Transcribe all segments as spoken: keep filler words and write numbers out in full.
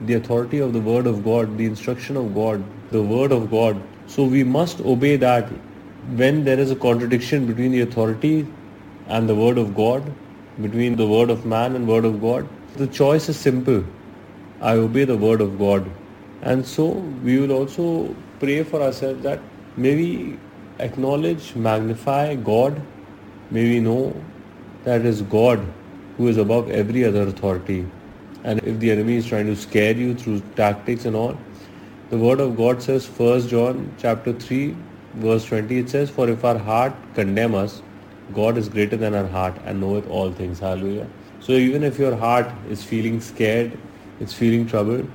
the authority of the word of God, the instruction of God, the word of God. So we must obey that. When there is a contradiction between the authority and the word of God, between the word of man and word of God, the choice is simple. I obey the word of God. And so we will also pray for ourselves that may we acknowledge, magnify God. May we know that it is God who is above every other authority. And if the enemy is trying to scare you through tactics and all, the word of God says, First John chapter three, verse twenty, it says, for if our heart condemn us, God is greater than our heart and knoweth all things. Hallelujah. So even if your heart is feeling scared, it's feeling troubled,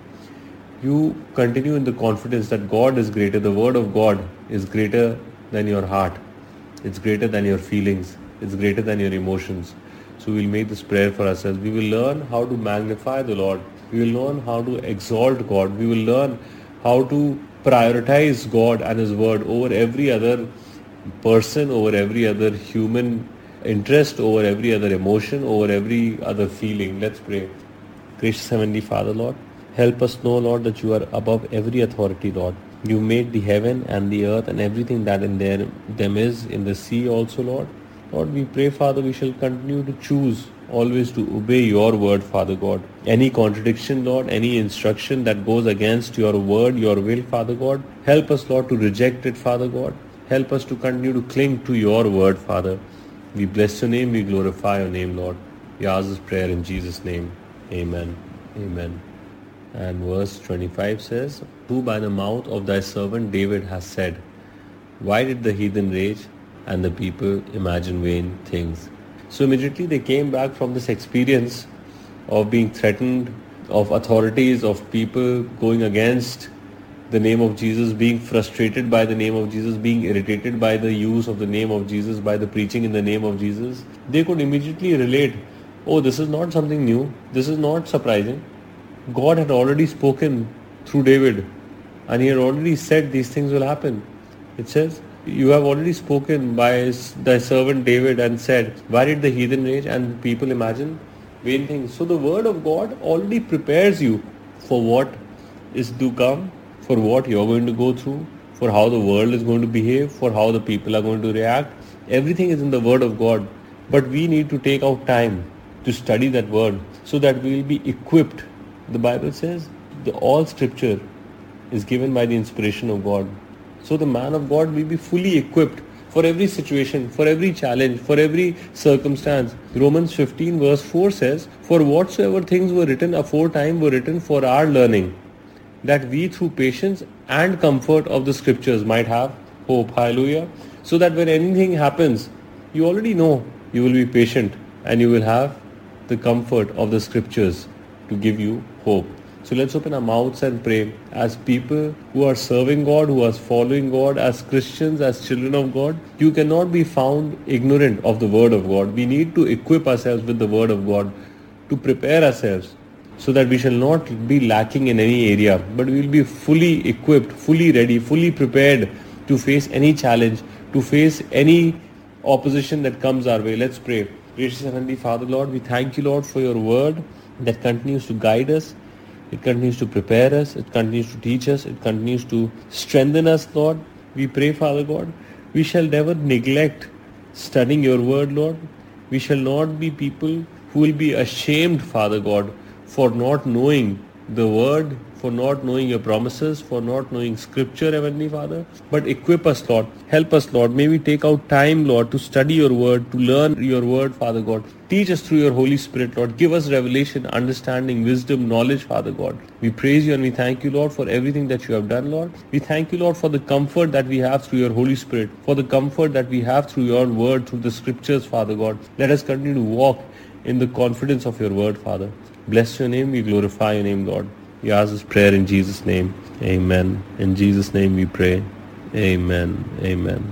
you continue in the confidence that God is greater. The word of God is greater than your heart. It's greater than your feelings. It's greater than your emotions. So we'll make this prayer for ourselves. We will learn how to magnify the Lord. We will learn how to exalt God. We will learn how to prioritize God and His word over every other person, over every other human interest, over every other emotion, over every other feeling. Let's pray. Gracious Heavenly Father, Lord, help us know, Lord, that you are above every authority, Lord. You made the heaven and the earth and everything that in there, them is, in the sea also, Lord. Lord, we pray, Father, we shall continue to choose always to obey your word, Father God. Any contradiction, Lord, any instruction that goes against your word, your will, Father God, help us, Lord, to reject it, Father God. Help us to continue to cling to your word, Father. We bless your name, we glorify your name, Lord. We ask this prayer in Jesus' name. Amen. Amen. And verse twenty-five says, who by the mouth of thy servant David has said, why did the heathen rage and the people imagine vain things? So immediately they came back from this experience of being threatened, of authorities, of people going against the name of Jesus, being frustrated by the name of Jesus, being irritated by the use of the name of Jesus, by the preaching in the name of Jesus. They could immediately relate, oh, this is not something new, this is not surprising. God had already spoken through David and he had already said these things will happen. It says, you have already spoken by thy servant David and said, why did the heathen rage and people imagine vain things? So the word of God already prepares you for what is to come, for what you are going to go through, for how the world is going to behave, for how the people are going to react. Everything is in the word of God. But we need to take out time to study that word so that we will be equipped. The Bible says the all scripture is given by the inspiration of God. So the man of God will be fully equipped for every situation, for every challenge, for every circumstance. Romans fifteen verse four says, for whatsoever things were written aforetime were written for our learning, that we through patience and comfort of the scriptures might have hope. Hallelujah. So that when anything happens, you already know you will be patient and you will have the comfort of the scriptures to give you hope. So let's open our mouths and pray as people who are serving God, who are following God, as Christians, as children of God. You cannot be found ignorant of the word of God. We need to equip ourselves with the word of God, to prepare ourselves so that we shall not be lacking in any area, but we will be fully equipped, fully ready, fully prepared to face any challenge, to face any opposition that comes our way. Let's pray. Gracious Heavenly Father, Lord, we thank you, Lord, for your word that continues to guide us. It continues to prepare us. It continues to teach us. It continues to strengthen us, Lord. We pray, Father God, we shall never neglect studying your word, Lord. We shall not be people who will be ashamed, Father God, for not knowing the word, for not knowing your promises, for not knowing scripture, Heavenly Father. But equip us, Lord. Help us, Lord. May we take out time, Lord, to study your word, to learn your word, Father God. Teach us through your Holy Spirit, Lord. Give us revelation, understanding, wisdom, knowledge, Father God. We praise you and we thank you, Lord, for everything that you have done, Lord. We thank you, Lord, for the comfort that we have through your Holy Spirit, for the comfort that we have through your word, through the scriptures, Father God. Let us continue to walk in the confidence of your word, Father. Bless your name. We glorify your name, Lord. We ask this prayer in Jesus' name. Amen. In Jesus' name we pray. Amen. Amen.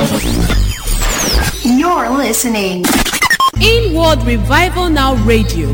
You're listening. Inward Revival Now Radio.